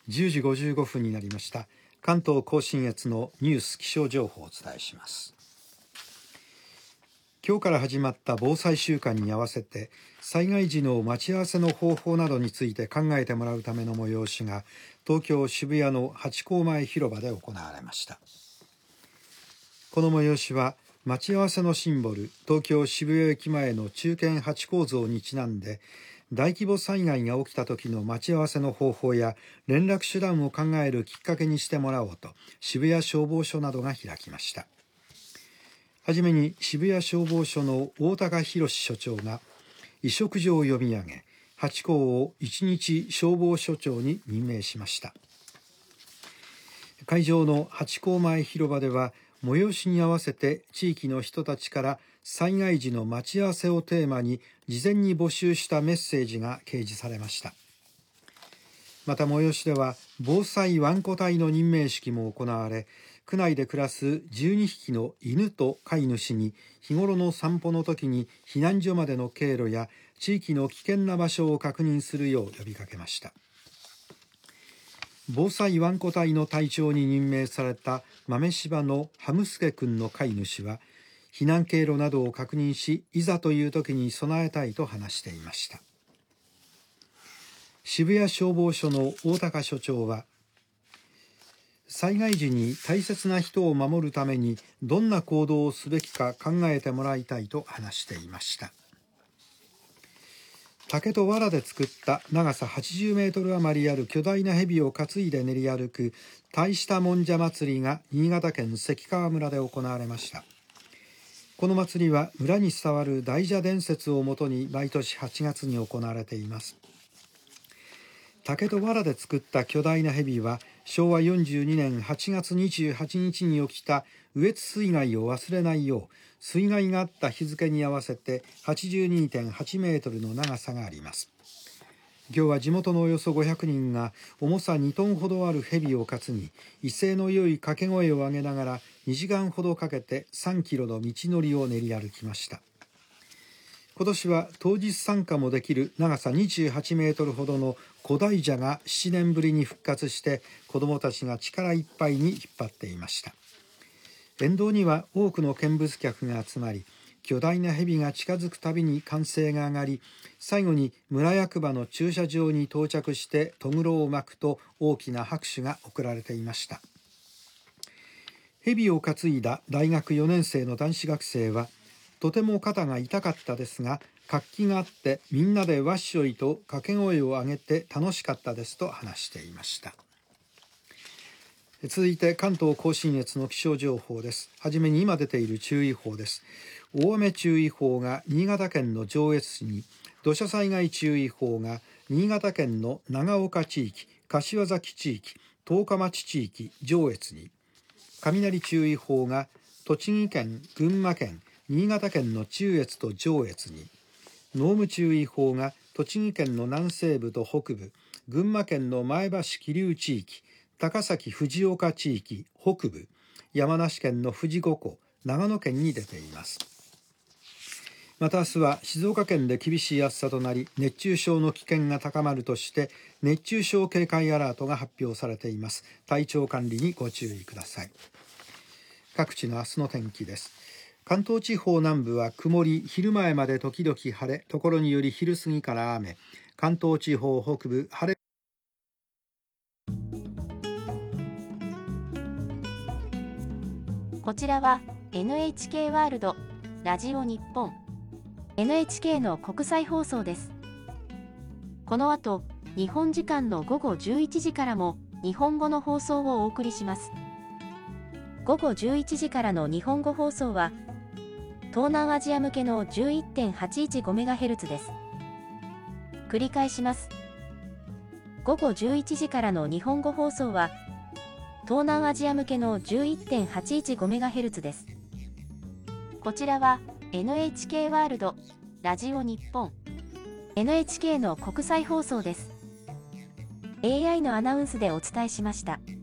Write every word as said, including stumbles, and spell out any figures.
じゅうじごじゅうごふんになりました。関東甲信越のニュース気象情報をお伝えします。今日から始まった防災週間に合わせて、災害時の待ち合わせの方法などについて考えてもらうための催しが、東京渋谷のハチ公前広場で行われました。この催しは、待ち合わせのシンボル、東京渋谷駅前の忠犬ハチ公像にちなんで、大規模災害が起きた時の待ち合わせの方法や連絡手段を考えるきっかけにしてもらおうと、渋谷消防署などが開きました。はじめに渋谷消防署の大高博署長が委嘱状を読み上げ、ハチ公を一日消防署長に任命しました。会場のハチ公前広場では、催しに合わせて地域の人たちから災害時の待ち合わせをテーマに事前に募集したメッセージが掲示されました。また催しでは防災わんこ隊の任命式も行われ、区内で暮らすじゅうにひきの犬と飼い主に日頃の散歩の時に避難所までの経路や地域の危険な場所を確認するよう呼びかけました。防災わんこ隊の隊長に任命された豆柴のハムスケ君の飼い主は、避難経路などを確認し、いざという時に備えたいと話していました。渋谷消防署の大高署長は、災害時に大切な人を守るためにどんな行動をすべきか考えてもらいたいと話していました。竹と藁で作った長さはちじゅうメートル余りある巨大な蛇を担いで練り歩く大したもんじゃ祭りが新潟県関川村で行われました。この祭りは村に伝わる大蛇伝説をもとに毎年はちがつに行われています。竹と藁で作った巨大な蛇はしょうわよんじゅうにねんはちがつにじゅうはちにちに起きた羽越水害を忘れないよう、水害があった日付に合わせて はちじゅうにてんはちメートルの長さがあります。今日は地元のおよそごひゃくにんが重さにトンほどある蛇を担ぎ、威勢の良い掛け声を上げながらにじかんほどかけてさんキロの道のりを練り歩きました。今年は当日参加もできる長さにじゅうはちメートルほどの古代蛇がななねんぶりに復活して、子どもたちが力いっぱいに引っ張っていました。沿道には多くの見物客が集まり、巨大な蛇が近づくたびに歓声が上がり、最後に村役場の駐車場に到着してとぐろを巻くと大きな拍手が送られていました。蛇を担いだ大学よねん生の男子学生は、とても肩が痛かったですが、活気があってみんなでわっしょいと掛け声を上げて楽しかったですと話していました。続いて関東甲信越の気象情報です。はじめに今出ている注意報です。大雨注意報が新潟県の上越市に、土砂災害注意報が新潟県の長岡地域、柏崎地域、十日町地域、上越に、雷注意報が栃木県、群馬県、新潟県の中越と上越に、濃霧注意報が栃木県の南西部と北部、群馬県の前橋桐生地域、高崎藤岡地域、北部、山梨県の富士五湖、長野県に出ています。また明日は静岡県で厳しい暑さとなり、熱中症の危険が高まるとして、熱中症警戒アラートが発表されています。体調管理にご注意ください。各地の明日の天気です。関東地方南部は曇り、昼前まで時々晴れ、ところにより昼過ぎから雨。関東地方北部、晴れ。 こちらは エヌエイチケー ワールド、ラジオ日本。エヌエイチケー の国際放送です。この後、日本時間のごごじゅういちじからも日本語の放送をお送りします。ごごじゅういちじからの日本語放送は、東南アジア向けの じゅういってんはちいちごメガヘルツ です。繰り返します。ごごじゅういちじからの日本語放送は、東南アジア向けの じゅういってんはちいちごメガヘルツ です。こちらは エヌエイチケー ワールド、ラジオ日本。エヌエイチケー の国際放送です。エーアイ のアナウンスでお伝えしました。